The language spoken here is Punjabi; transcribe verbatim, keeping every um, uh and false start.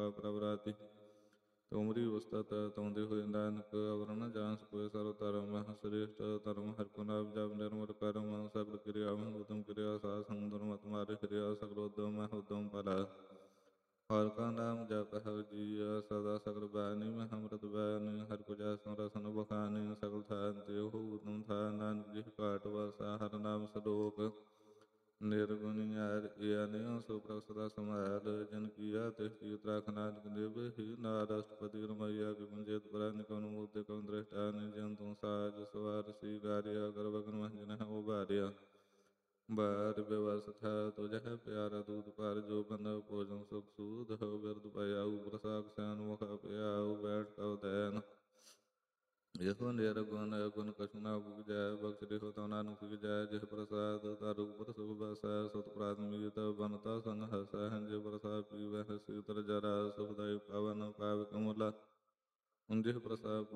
ਕਾ ਪ੍ਰਵਰਾਤੀ ਤੁਮਰੀ ਉਸਤਤ ਤੁਮਦੇ ਹੋਏ ਨਾਨਕ ਅਵਰਨ ਜਾਨ ਸਕੋਏ ਸਰਵ ਧਰਮ ਸ੍ਰੇਸ਼ਟ ਧਰਮ ਹਰਿ ਕੋ ਨਾਮ ਜਪ ਨਿਰਮਲ ਕਰਮ ਸਗਲ ਕਿਰਿਆ ਉਤਮ ਕਿਰਿਆ ਸਾਧ ਸੰਗ ਧਰਮ ਤੁਮਾਰੇ ਕਿਰਿਆ ਸਗਲ ਉਦਮ ਉਦਮ ਭਲਾ ਹਰਿ ਕਾ ਨਾਮ ਜਪ ਹਰਿ ਜੀਆ ਸਦਾ ਸਗਲ ਬਾਣੀ ਮੈਂ ਅੰਮ੍ਰਿਤ ਬਾਣੀ ਹਰਿ ਕੋ ਜੈ ਸੋ ਰਸਨ ਬਖਾਨੀ ਸਗਲ ਥਾਨ ਤੇ ਹੋ ਉਤਮ ਥਾਨ ਨਾਨਕ ਜਿਹ ਘਾਟ ਵਾਸਾ ਹਰਿ ਨਾਮ ਸਲੋਕ ਨਿਰਗੁਣ ਨਿਆਰ ਈਆਨਿ ਸੋ ਪ੍ਰਭ ਸਦਾ ਸਮਾਲ ਜਨ ਕੀਆ ਤਿਸ ਕੀ ਉਤਰਾਖ ਨਾਨਕ ਨਿਭ ਹੀ ਨਾਰ ਅਸ਼ਟਪਦੀ ਰਮਈਆ ਕਿ ਗੁੰਜੇਤ ਪੁਰਾ ਨਿਕਨ ਮੂਰਤੇ ਕਉ ਦ੍ਰਿਸ਼ਟਾ ਨਿਜਨ ਤੂੰ ਸਾਜ ਸਵਾਰ ਸੀ ਗਾਰਿਆ ਗਰਭਗਨ ਮਹਜਨ ਹੈ ਉਬਾਰਿਆ ਬਾਰ ਵਿਵਸਥਾ ਤੁਝੈ ਪਿਆਰਾ ਦੂਤ ਪਰ ਜੋ ਬੰਦ ਭੋਜਨ ਸੁਖ ਸੂਧ ਹੋ ਬਿਰਦ ਪਇਆਊ ਪ੍ਰਸਾਦ ਸੈਨ ਮੁਖ ਪਿਆਊ ਬੈਠ ਕਉ ਦੈਨ ਇਹੋ ਨਿਰਗੁਣ ਗੁਣ ਕਛੁ ਨਾ ਬੁਝੈ ਬਖਸ਼ ਹੋ ਤਉ ਨਾਨਕ ਜੈ ਜਿਹ ਪ੍ਰਸਾਦ ਤਾਰੂ ਉਪਰ ਸੁਖ ਬਸੈ ਸੁਤ ਪ੍ਰਾਥਮਿਕ ਬਨਤਾ ਸੰਗ ਹਸੈ ਜੇ ਪ੍ਰਸਾਦ ਪੀਵੈ ਹਸੀ ਉਤਰ ਜਰਾ ਸੁਖਦਾਈ ਪਵਨ ਪਾਵ ਕਮਲਾ ਜਿਹ ਪ੍ਰਸਾਦ